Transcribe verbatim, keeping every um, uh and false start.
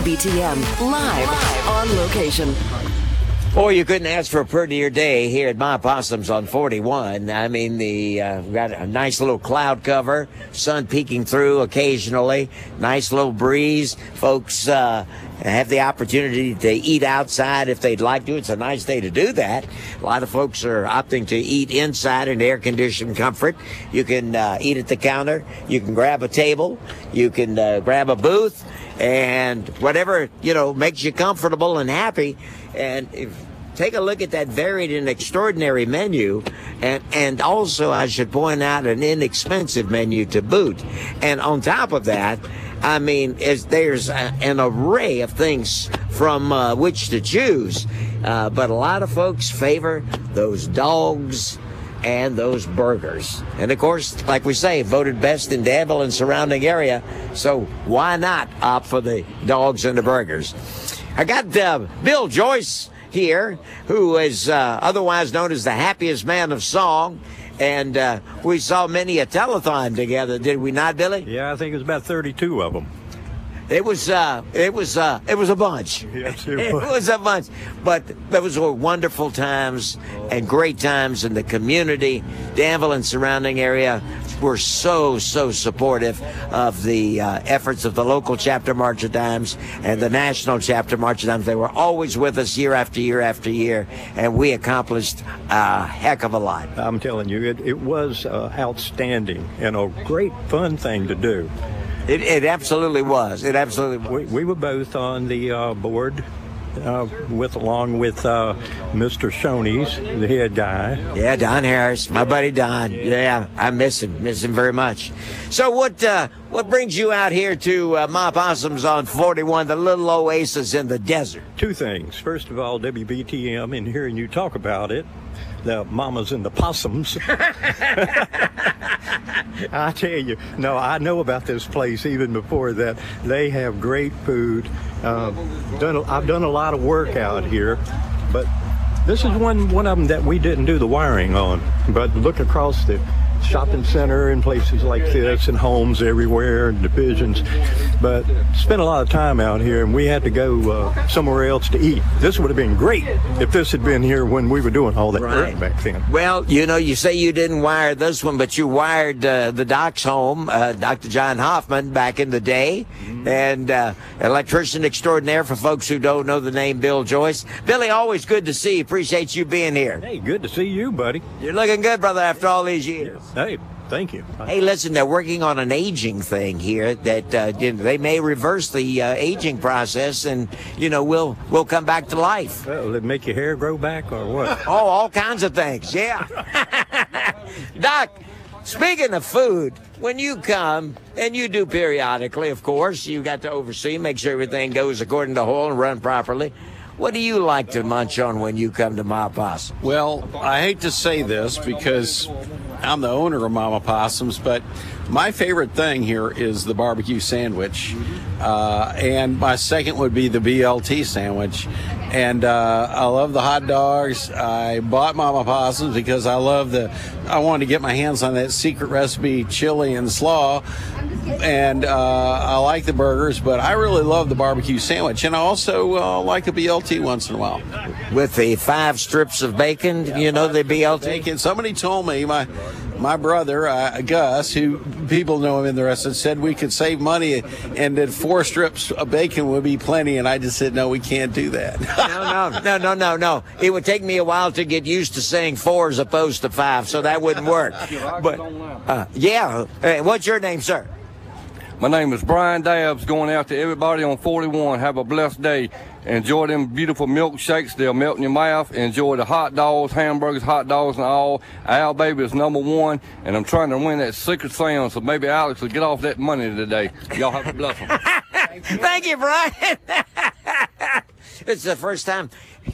B T M, live, live on location. Boy, you couldn't ask for a prettier day here at My Possums on forty-one. I mean, the uh, we've got a nice little cloud cover, sun peeking through occasionally, nice little breeze. Folks uh, have the opportunity to eat outside if they'd like to. It's a nice day to do that. A lot of folks are opting to eat inside in air-conditioned comfort. You can uh, eat at the counter. You can grab a table. You can uh, grab a booth. And whatever, you know, makes you comfortable and happy. And if, take a look at that varied and extraordinary menu. And, and also, I should point out, an inexpensive menu to boot. And on top of that, I mean, is, there's a, an array of things from uh, which to choose. Uh, but a lot of folks favor those dogs and those burgers. And of course, like we say, voted best in Danville and surrounding area. So why not opt for the dogs and the burgers? I got uh, Bill Joyce here, who is uh, otherwise known as the happiest man of song. And uh, we saw many a telethon together, did we not, Billy? Yeah, I think it was about thirty-two of them. It was, uh, it was, uh, it was a bunch. Yes, it It was. was a bunch. But those were wonderful times and great times in the community. Danville and surrounding area were so, so supportive of the uh, efforts of the local chapter March of Dimes and the national chapter March of Dimes. They were always with us year after year after year, and we accomplished a heck of a lot. I'm telling you, it, it was uh, outstanding and a great fun thing to do. It, it absolutely was. It absolutely was. We, we were both on the uh, board uh, with, along with uh, Mister Shoney's, the head guy. Yeah, Don Harris, my buddy Don. Yeah, I miss him, miss him very much. So what uh, what brings you out here to uh, My Possums on forty-one, the little oasis in the desert? Two things. First of all, W B T M, and hearing you talk about it, the mamas and the possums. I tell you, no, I know about this place even before that. They have great food. Uh, done, a- I've done a lot of work out here, but this is one one of them that we didn't do the wiring on. But look across the shopping center and places like this and homes everywhere and divisions. But spent a lot of time out here, and we had to go uh, somewhere else to eat. This would have been great if this had been here when we were doing all that Right. work back then. Well, you know, you say you didn't wire this one, but you wired uh, the doc's home, uh, Doctor John Hoffman, back in the day, and uh, electrician extraordinaire for folks who don't know the name Bill Joyce. Billy, always good to see you. Appreciate you being here. Hey, good to see you, buddy. You're looking good, brother, after all these years. Hey, thank you. Hey, listen, they're working on an aging thing here that uh, you know, they may reverse the uh, aging process, and you know we'll we'll come back to life. Well, will it make your hair grow back or what? Oh, all kinds of things, yeah. Doc, speaking of food, when you come, and you do periodically, of course, you got to oversee, make sure everything goes according to whole and run properly. What do you like to munch on when you come to My Possum? Well, I hate to say this because I'm the owner of Mama Possums, but my favorite thing here is the barbecue sandwich. Uh, and my second would be the B L T sandwich. And uh, I love the hot dogs. I bought Mama Possums because I love the, I wanted to get my hands on that secret recipe chili and slaw. And uh, I like the burgers, but I really love the barbecue sandwich. And I also uh, like a B L T once in a while. With the five strips of bacon, you know, the B L T? Bacon. Somebody told me, my my brother, uh, Gus, who people know him in the restaurant, said we could save money and that four strips of bacon would be plenty. And I just said, no, we can't do that. No, no, no, no, no, no. It would take me a while to get used to saying four as opposed to five, so that wouldn't work. But, uh, yeah. Uh, what's your name, sir? My name is Brian Dabbs, going out to everybody on forty-one. Have a blessed day. Enjoy them beautiful milkshakes. They'll melt in your mouth. Enjoy the hot dogs, hamburgers, hot dogs, and all. Al Baby is number one, and I'm trying to win that secret sound, so maybe Alex will get off that money today. Y'all have a blessing. Thank you, Brian. It's the first time